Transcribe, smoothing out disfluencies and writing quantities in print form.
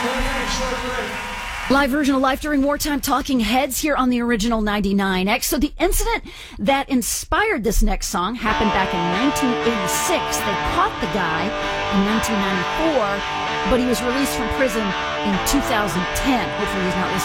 Live version of Life During Wartime Talking Heads here on the original 99X. So the incident that inspired this next song happened back in 1986. They caught the guy in 1994, but he was released from prison in 2010. Hopefully he's not listening.